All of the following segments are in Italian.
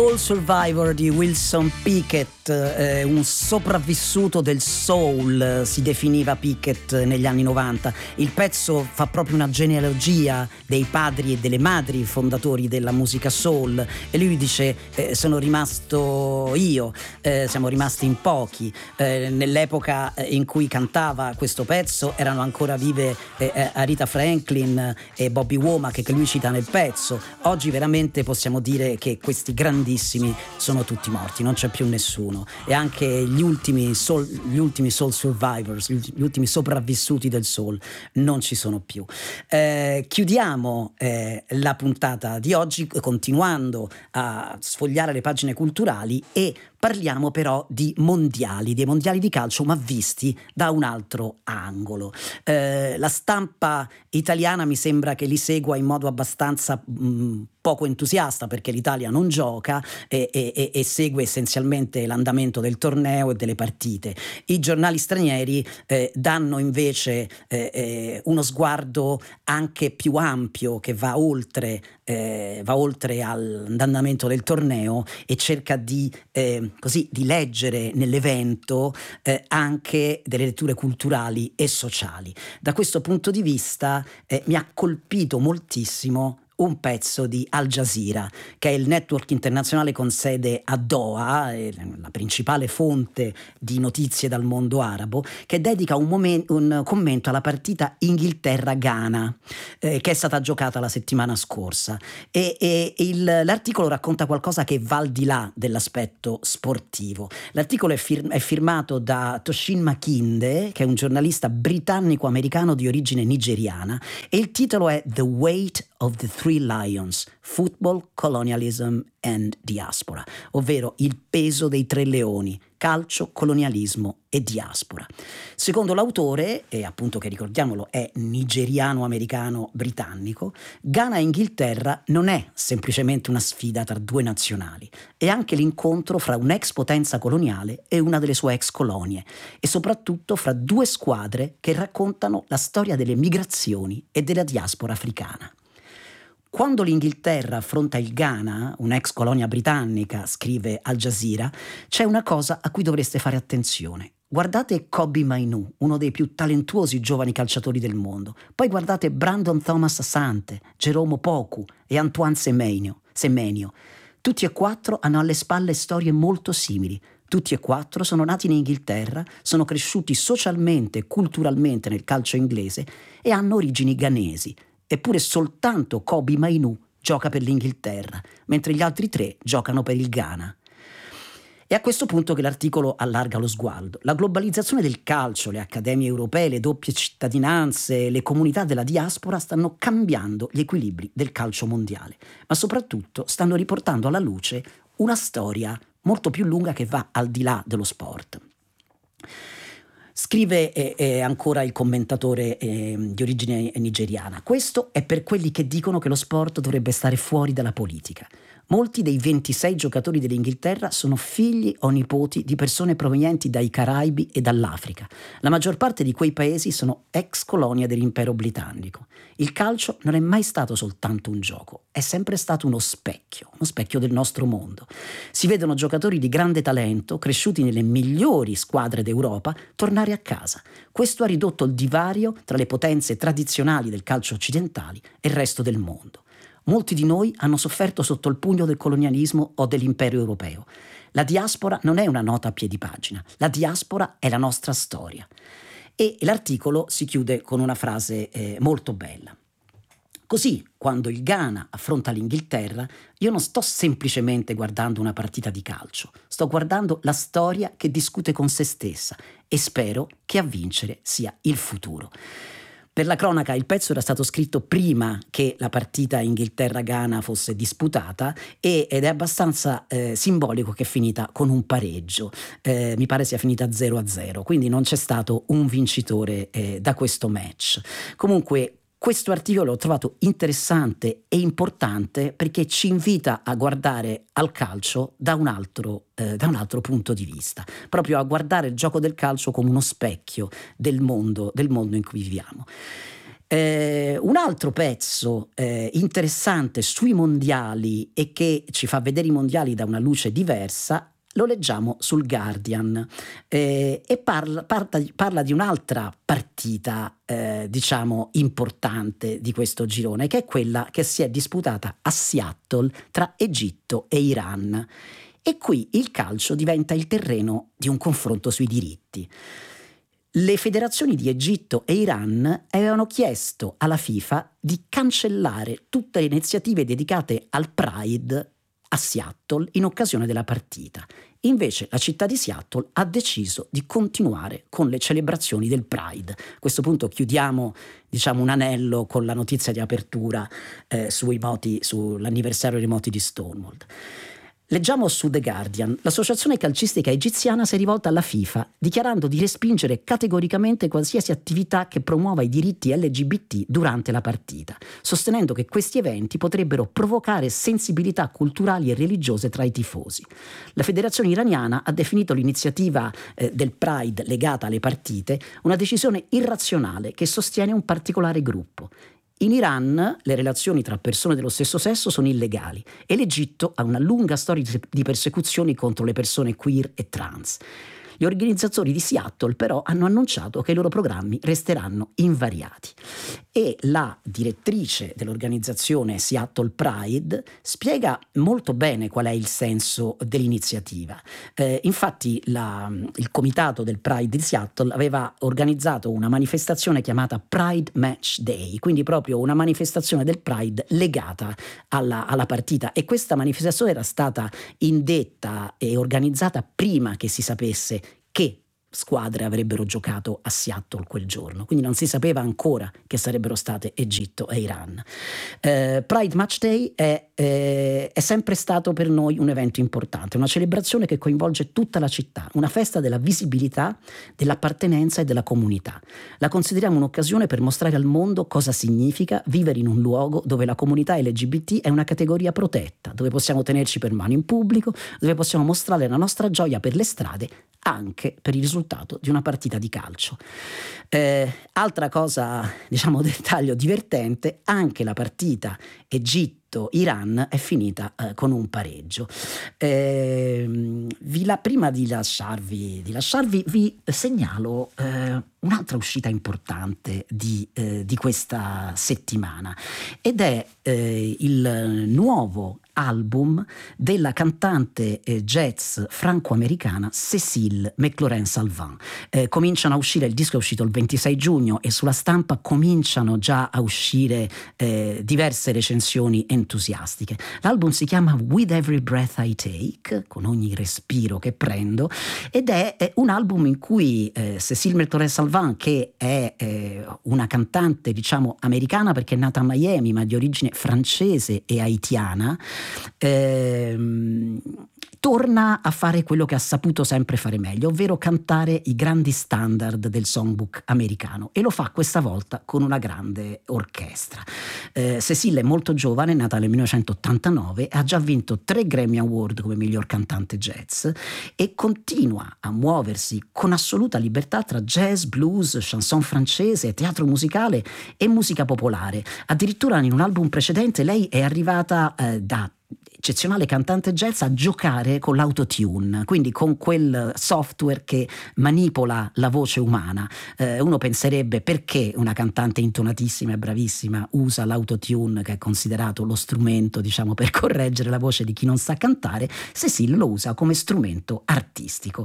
Soul Survivor di Wilson Pickett, un sopravvissuto del soul, si definiva Pickett negli anni 90. Il pezzo fa proprio una genealogia dei padri e delle madri fondatori della musica soul, e lui dice sono rimasto io, siamo rimasti in pochi. Nell'epoca in cui cantava questo pezzo erano ancora vive Aretha Franklin e Bobby Womack, che lui cita nel pezzo. Oggi veramente possiamo dire che questi grandissimi sono tutti morti, non c'è più nessuno, e anche gli ultimi soul survivors, gli ultimi sopravvissuti del soul non ci sono più. Chiudiamo la puntata di oggi continuando a sfogliare le pagine culturali, e parliamo però di mondiali, dei mondiali di calcio, ma visti da un altro angolo. La stampa italiana mi sembra che li segua in modo abbastanza poco entusiasta, perché l'Italia non gioca e segue essenzialmente l'andamento del torneo e delle partite. I giornali stranieri danno invece uno sguardo anche più ampio, che va oltre all'andamento del torneo, e cerca di leggere nell'evento anche delle letture culturali e sociali. Da questo punto di vista mi ha colpito moltissimo un pezzo di Al Jazeera, che è il network internazionale con sede a Doha, la principale fonte di notizie dal mondo arabo, che dedica un commento alla partita Inghilterra-Ghana, che è stata giocata la settimana scorsa. L'articolo racconta qualcosa che va al di là dell'aspetto sportivo. L'articolo è firmato da Toshin Makinde, che è un giornalista britannico-americano di origine nigeriana, e il titolo è The Weight of the Three Lions: Football, Colonialism and Diaspora, ovvero il peso dei tre leoni: calcio, colonialismo e diaspora. Secondo l'autore, e appunto che ricordiamolo è nigeriano-americano-britannico, Ghana e Inghilterra non è semplicemente una sfida tra due nazionali, è anche l'incontro fra un'ex potenza coloniale e una delle sue ex colonie, e soprattutto fra due squadre che raccontano la storia delle migrazioni e della diaspora africana. Quando l'Inghilterra affronta il Ghana, un'ex colonia britannica, scrive Al Jazeera, c'è una cosa a cui dovreste fare attenzione. Guardate Kobbie Mainoo, uno dei più talentuosi giovani calciatori del mondo. Poi guardate Brandon Thomas Asante, Jerome Opoku e Antoine Semenyo. Tutti e quattro hanno alle spalle storie molto simili. Tutti e quattro sono nati in Inghilterra, sono cresciuti socialmente e culturalmente nel calcio inglese e hanno origini ghanesi. Eppure soltanto Kobbie Mainoo gioca per l'Inghilterra, mentre gli altri tre giocano per il Ghana. È a questo punto che l'articolo allarga lo sguardo. La globalizzazione del calcio, le accademie europee, le doppie cittadinanze, le comunità della diaspora stanno cambiando gli equilibri del calcio mondiale, ma soprattutto stanno riportando alla luce una storia molto più lunga che va al di là dello sport. Scrive ancora il commentatore di origine nigeriana: questo è per quelli che dicono che lo sport dovrebbe stare fuori dalla politica. Molti dei 26 giocatori dell'Inghilterra sono figli o nipoti di persone provenienti dai Caraibi e dall'Africa. La maggior parte di quei paesi sono ex colonia dell'impero britannico. Il calcio non è mai stato soltanto un gioco, è sempre stato uno specchio del nostro mondo. Si vedono giocatori di grande talento, cresciuti nelle migliori squadre d'Europa, tornare a casa. Questo ha ridotto il divario tra le potenze tradizionali del calcio occidentali e il resto del mondo. Molti di noi hanno sofferto sotto il pugno del colonialismo o dell'impero europeo. La diaspora non è una nota a piedi pagina, la diaspora è la nostra storia. E l'articolo si chiude con una frase molto bella. Così, quando il Ghana affronta l'Inghilterra, io non sto semplicemente guardando una partita di calcio, sto guardando la storia che discute con se stessa, e spero che a vincere sia il futuro. Per la cronaca, il pezzo era stato scritto prima che la partita Inghilterra-Ghana fosse disputata, ed è abbastanza simbolico che è finita con un pareggio. Mi pare sia finita 0-0, quindi non c'è stato un vincitore da questo match. Comunque, questo articolo l'ho trovato interessante e importante perché ci invita a guardare al calcio da un altro punto di vista, proprio a guardare il gioco del calcio come uno specchio del mondo in cui viviamo. Un altro pezzo interessante sui mondiali e che ci fa vedere i mondiali da una luce diversa lo leggiamo sul Guardian, e parla di un'altra partita diciamo importante di questo girone, che è quella che si è disputata a Seattle tra Egitto e Iran. E qui il calcio diventa il terreno di un confronto sui diritti. Le federazioni di Egitto e Iran avevano chiesto alla FIFA di cancellare tutte le iniziative dedicate al Pride a Seattle in occasione della partita. Invece la città di Seattle ha deciso di continuare con le celebrazioni del Pride. A questo punto chiudiamo, diciamo, un anello con la notizia di apertura sull'anniversario dei moti di Stonewall. Leggiamo su The Guardian: l'associazione calcistica egiziana si è rivolta alla FIFA dichiarando di respingere categoricamente qualsiasi attività che promuova i diritti LGBT durante la partita, sostenendo che questi eventi potrebbero provocare sensibilità culturali e religiose tra i tifosi. La federazione iraniana ha definito l'iniziativa del Pride legata alle partite una decisione irrazionale che sostiene un particolare gruppo. In Iran le relazioni tra persone dello stesso sesso sono illegali e l'Egitto ha una lunga storia di persecuzioni contro le persone queer e trans. Gli organizzatori di Seattle però hanno annunciato che i loro programmi resteranno invariati. E la direttrice dell'organizzazione Seattle Pride spiega molto bene qual è il senso dell'iniziativa. Infatti il comitato del Pride di Seattle aveva organizzato una manifestazione chiamata Pride Match Day, quindi proprio una manifestazione del Pride legata alla partita, e questa manifestazione era stata indetta e organizzata prima che si sapesse che squadre avrebbero giocato a Seattle quel giorno, quindi non si sapeva ancora che sarebbero state Egitto e Iran. Pride Match Day è sempre stato per noi un evento importante, una celebrazione che coinvolge tutta la città, una festa della visibilità, dell'appartenenza e della comunità. La consideriamo un'occasione per mostrare al mondo cosa significa vivere in un luogo dove la comunità LGBT è una categoria protetta, dove possiamo tenerci per mano in pubblico, dove possiamo mostrare la nostra gioia per le strade, anche per il risultato di una partita di calcio. Altra cosa, diciamo, dettaglio divertente: anche la partita Egitto-Iran è finita con un pareggio. Prima di lasciarvi vi segnalo un'altra uscita importante di questa settimana, ed è il nuovo album della cantante jazz franco-americana Cécile McLaurin-Salvant. Cominciano a uscire, il disco è uscito il 26 giugno e sulla stampa cominciano già a uscire diverse recensioni entusiastiche. L'album si chiama With Every Breath I Take, con ogni respiro che prendo, ed è un album in cui Cécile McLaurin-Salvant, che è una cantante, diciamo, americana perché è nata a Miami ma di origine francese e haitiana, torna a fare quello che ha saputo sempre fare meglio, ovvero cantare i grandi standard del songbook americano, e lo fa questa volta con una grande orchestra. Cécile è molto giovane, è nata nel 1989, ha già vinto 3 Grammy Award come miglior cantante jazz e continua a muoversi con assoluta libertà tra jazz, blues, chanson francese, teatro musicale e musica popolare. Addirittura in un album precedente lei è arrivata da eccezionale cantante jazz a giocare con l'autotune, quindi con quel software che manipola la voce umana. Uno penserebbe: perché una cantante intonatissima e bravissima usa l'autotune, che è considerato lo strumento, diciamo, per correggere la voce di chi non sa cantare? Cécile lo usa come strumento artistico.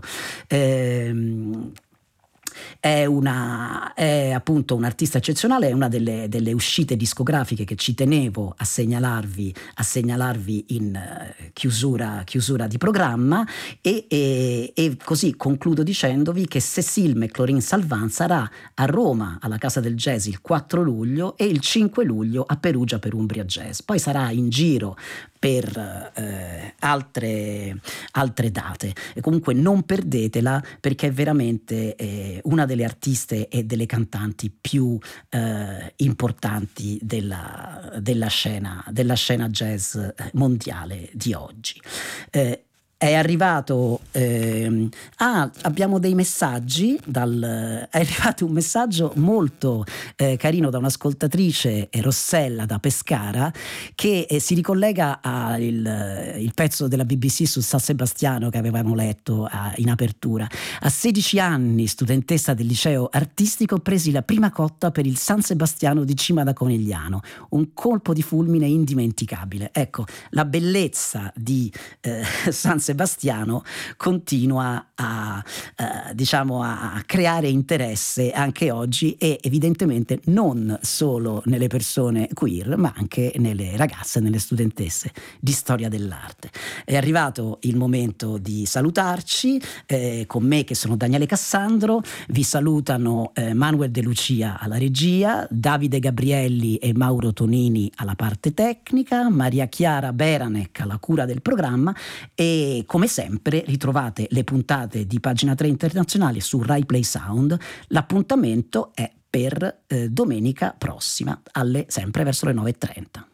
È appunto un artista eccezionale, è una delle uscite discografiche che ci tenevo a segnalarvi in chiusura di programma, e così concludo dicendovi che Cécile McLaurin-Salvant sarà a Roma alla Casa del Jazz il 4 luglio e il 5 luglio a Perugia per Umbria Jazz. Poi sarà in giro per altre date, e comunque non perdetela, perché è veramente una delle artiste e delle cantanti più importanti della scena jazz mondiale di oggi. È arrivato, abbiamo dei messaggi, è arrivato un messaggio molto carino da un'ascoltatrice, Rossella da Pescara, che si ricollega al il pezzo della BBC su San Sebastiano che avevamo letto in apertura. A 16 anni, studentessa del liceo artistico, presi la prima cotta per il San Sebastiano di Cima da Conegliano, un colpo di fulmine indimenticabile. Ecco, la bellezza di San Sebastiano continua diciamo a creare interesse anche oggi, e evidentemente non solo nelle persone queer, ma anche nelle ragazze, nelle studentesse di storia dell'arte. È arrivato il momento di salutarci, con me che sono Daniele Cassandro. Vi salutano Manuel De Lucia alla regia, Davide Gabrielli e Mauro Tonini alla parte tecnica, Maria Chiara Beranec alla cura del programma, e come sempre ritrovate le puntate di Pagina 3 Internazionale su Rai Play Sound. L'appuntamento è per domenica prossima, sempre verso le 9:30.